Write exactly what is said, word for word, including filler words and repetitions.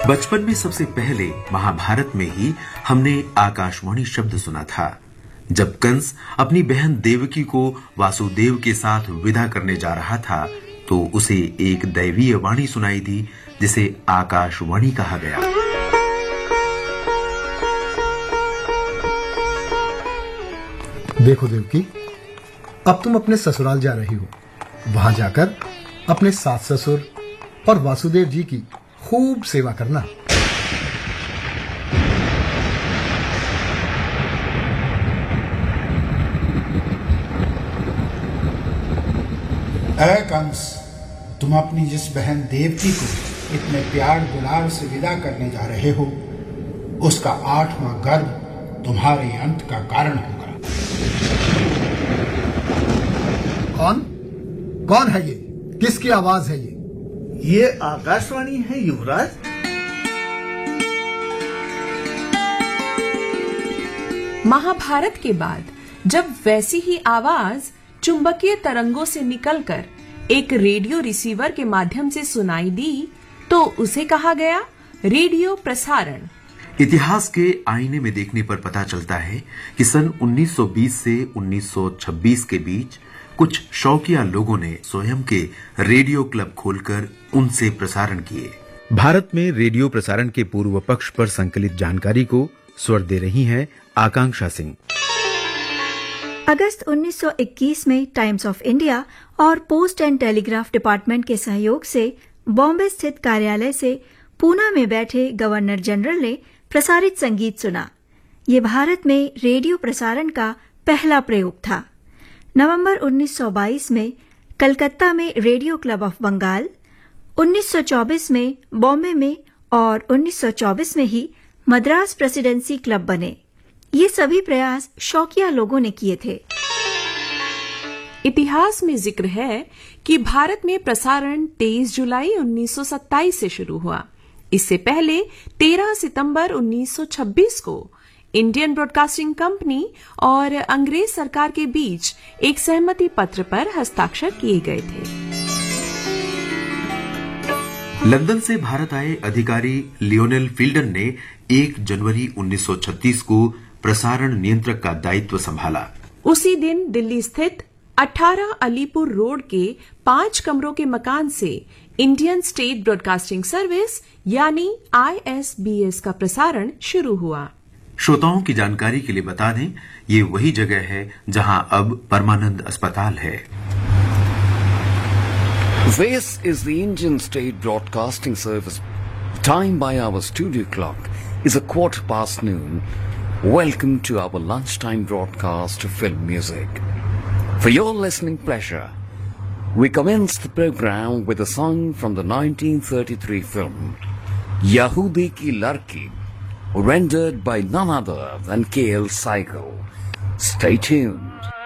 बचपन में सबसे पहले महाभारत में ही हमने आकाशवाणी शब्द सुना था। जब कंस अपनी बहन देवकी को वासुदेव के साथ विदा करने जा रहा था तो उसे एक दैवीय वाणी सुनाई दी जिसे आकाशवाणी कहा गया। देखो देवकी, अब तुम अपने ससुराल जा रही हो। वहां जाकर अपने सास ससुर और वासुदेव जी की खूब सेवा करना। ऐ कंस, तुम अपनी जिस बहन देवकी को इतने प्यार दुलार से विदा करने जा रहे हो, उसका आठवां गर्भ तुम्हारे अंत का कारण होगा। कौन कौन है ये? किसकी आवाज है ये? ये आकाशवाणी है युवराज। महाभारत के बाद जब वैसी ही आवाज चुंबकीय तरंगों से निकलकर एक रेडियो रिसीवर के माध्यम से सुनाई दी तो उसे कहा गया रेडियो प्रसारण। इतिहास के आईने में देखने पर पता चलता है कि सन उन्नीस सौ बीस से उन्नीस सौ छब्बीस के बीच कुछ शौकिया लोगों ने स्वयं के रेडियो क्लब खोलकर उनसे प्रसारण किए। भारत में रेडियो प्रसारण के पूर्व पक्ष पर संकलित जानकारी को स्वर दे रही हैं आकांक्षा सिंह। अगस्त उन्नीस सौ इक्कीस में टाइम्स ऑफ इंडिया और पोस्ट एंड टेलीग्राफ डिपार्टमेंट के सहयोग से बॉम्बे स्थित कार्यालय से पूना में बैठे गवर्नर जनरल ने प्रसारित संगीत सुना। ये भारत में रेडियो प्रसारण का पहला प्रयोग था। नवंबर उन्नीस सौ बाईस में कलकत्ता में रेडियो क्लब ऑफ बंगाल, उन्नीस सौ चौबीस में बॉम्बे में और उन्नीस सौ चौबीस में ही मद्रास प्रेसिडेंसी क्लब बने। ये सभी प्रयास शौकिया लोगों ने किए थे। इतिहास में जिक्र है कि भारत में प्रसारण तेईस जुलाई उन्नीस सौ सत्ताईस से शुरू हुआ। इससे पहले तेरह सितंबर उन्नीस सौ छब्बीस को इंडियन ब्रॉडकास्टिंग कंपनी और अंग्रेज सरकार के बीच एक सहमति पत्र पर हस्ताक्षर किए गए थे। लंदन से भारत आए अधिकारी लियोनेल फील्डन ने एक जनवरी उन्नीस सौ छत्तीस को प्रसारण नियंत्रक का दायित्व संभाला। उसी दिन दिल्ली स्थित अठारह अलीपुर रोड के पांच कमरों के मकान से इंडियन स्टेट ब्रॉडकास्टिंग सर्विस यानी आई एस बी एस का प्रसारण शुरू हुआ। श्रोताओं की जानकारी के लिए बता दें, ये वही जगह है जहां अब परमानंद अस्पताल है। This is the Indian State Broadcasting Service. Time by our studio clock is a quarter past noon. Welcome to our lunchtime broadcast of film music. For your listening pleasure, we commence the program with a song from the nineteen thirty-three film Yahudi Ki Larki, rendered by none other than K L Saigal. Stay tuned.